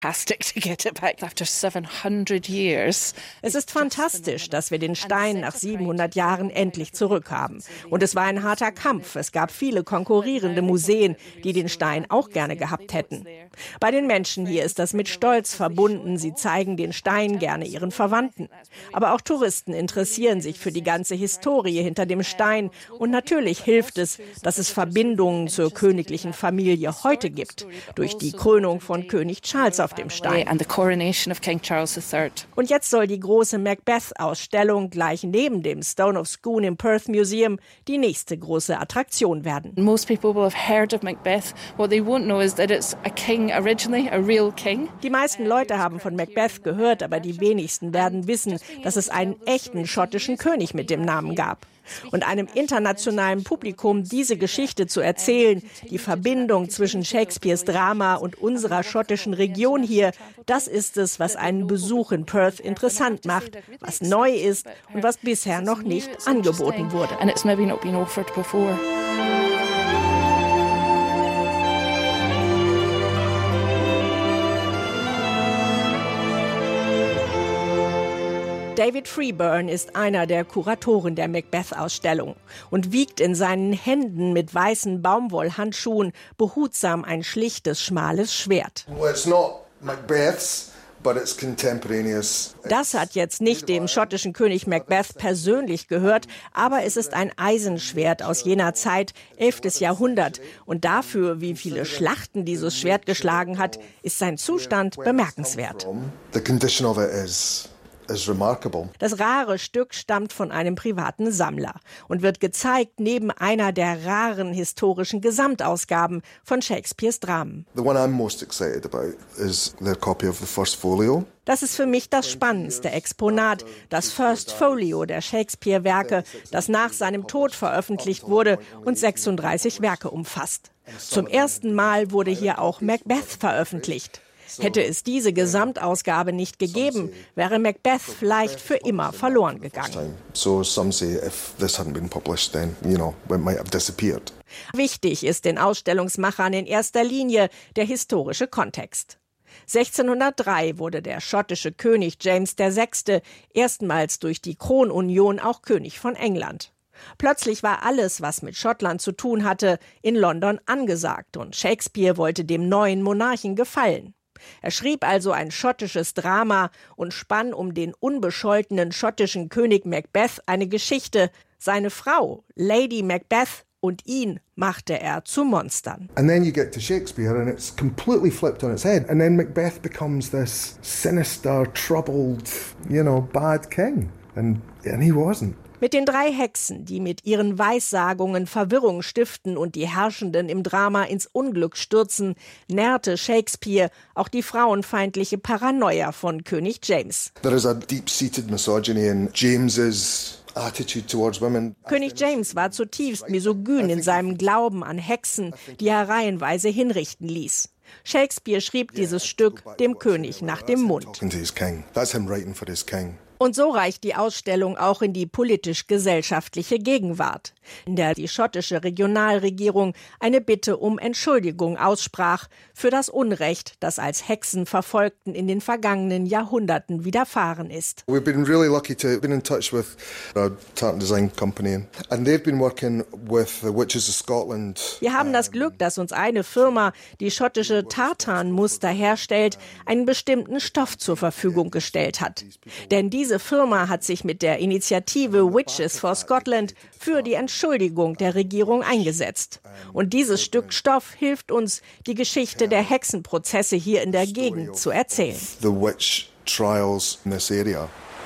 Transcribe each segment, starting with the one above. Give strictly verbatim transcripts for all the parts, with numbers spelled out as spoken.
Es ist fantastisch, dass wir den Stein nach siebenhundert Jahren endlich zurückhaben. Und es war ein harter Kampf. Es gab viele konkurrierende Museen, die den Stein auch gerne gehabt hätten. Bei den Menschen hier ist das mit Stolz verbunden. Sie zeigen den Stein gerne ihren Verwandten. Aber auch Touristen interessieren sich für die ganze Historie hinter dem Stein. Und natürlich hilft es, dass es Verbindungen zur königlichen Familie heute gibt, durch die Krönung von König Charles auf dem Stein. Und jetzt soll die große Macbeth-Ausstellung gleich neben dem Stone of Scone im Perth Museum die nächste große Attraktion werden. Most people will have heard of Macbeth. What they won't know is that it's a king originally, a real king. Die meisten Leute haben von Macbeth gehört, aber die wenigsten werden wissen, dass es einen echten schottischen König mit dem Namen gab. Und einem internationalen Publikum diese Geschichte zu erzählen, die Verbindung zwischen Shakespeares Drama und unserer schottischen Region hier, das ist es, was einen Besuch in Perth interessant macht, was neu ist und was bisher noch nicht angeboten wurde. And it's maybe not been offered before. David Freeburn ist einer der Kuratoren der Macbeth-Ausstellung und wiegt in seinen Händen mit weißen Baumwollhandschuhen behutsam ein schlichtes, schmales Schwert. Well, it's not Macbeth's, but it's contemporaneous. Das hat jetzt nicht dem schottischen König Macbeth persönlich gehört, aber es ist ein Eisenschwert aus jener Zeit, elftes Jahrhundert. Und dafür, wie viele Schlachten dieses Schwert geschlagen hat, ist sein Zustand bemerkenswert. The condition of it is Das rare Stück stammt von einem privaten Sammler und wird gezeigt neben einer der raren historischen Gesamtausgaben von Shakespeares Dramen. The one I'm most excited about is their copy of the first folio. Das ist für mich das spannendste Exponat, das First Folio der Shakespeare-Werke, das nach seinem Tod veröffentlicht wurde und sechsunddreißig Werke umfasst. Zum ersten Mal wurde hier auch Macbeth veröffentlicht. Hätte es diese Gesamtausgabe nicht gegeben, wäre Macbeth vielleicht für immer verloren gegangen. Wichtig ist den Ausstellungsmachern in erster Linie der historische Kontext. sechzehnhundertdrei wurde der schottische König James der Sechste erstmals durch die Kronunion auch König von England. Plötzlich war alles, was mit Schottland zu tun hatte, in London angesagt und Shakespeare wollte dem neuen Monarchen gefallen. Er schrieb also ein schottisches Drama und spann um den unbescholtenen schottischen König Macbeth eine Geschichte. Seine Frau, Lady Macbeth, und ihn machte er zu Monstern. And then you get to Shakespeare and it's completely flipped on its head. And then Macbeth becomes this sinister, troubled, you know, bad king. And, and he wasn't. Mit den drei Hexen, die mit ihren Weissagungen Verwirrung stiften und die Herrschenden im Drama ins Unglück stürzen, nährte Shakespeare auch die frauenfeindliche Paranoia von König James. There is a deep-seated misogyny in James's attitude towards women. König James war zutiefst misogyn in seinem Glauben an Hexen, die er reihenweise hinrichten ließ. Shakespeare schrieb dieses Stück dem König nach dem Mund. Und so reicht die Ausstellung auch in die politisch-gesellschaftliche Gegenwart, in der die schottische Regionalregierung eine Bitte um Entschuldigung aussprach für das Unrecht, das als Hexenverfolgten in den vergangenen Jahrhunderten widerfahren ist. We've been really lucky to have been in touch with a tartan design company and they've been working with the Witches of Scotland. Wir haben das Glück, dass uns eine Firma, die schottische Tartanmuster herstellt, einen bestimmten Stoff zur Verfügung gestellt hat. Denn diese Diese Firma hat sich mit der Initiative Witches for Scotland für die Entschuldigung der Regierung eingesetzt. Und dieses Stück Stoff hilft uns, die Geschichte der Hexenprozesse hier in der Gegend zu erzählen. The witch trials in this area.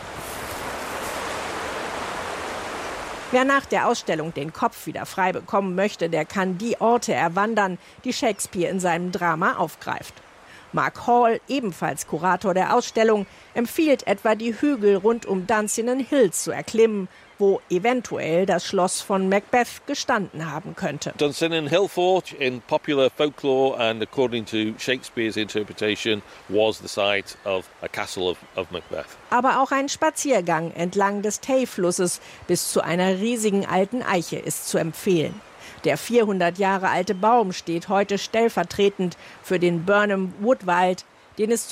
Wer nach der Ausstellung den Kopf wieder frei bekommen möchte, der kann die Orte erwandern, die Shakespeare in seinem Drama aufgreift. Mark Hall, ebenfalls Kurator der Ausstellung, empfiehlt etwa die Hügel rund um Dunstan Hills zu erklimmen, wo eventuell das Schloss von Macbeth gestanden haben könnte. Dunstan Hill Fort in popular folklore and according to Shakespeare's interpretation was the site of a castle of, of Macbeth. Aber auch ein Spaziergang entlang des Tay-Flusses bis zu einer riesigen alten Eiche ist zu empfehlen. Der vierhundert Jahre alte Baum steht heute stellvertretend für den Burnham Wood Wald, den es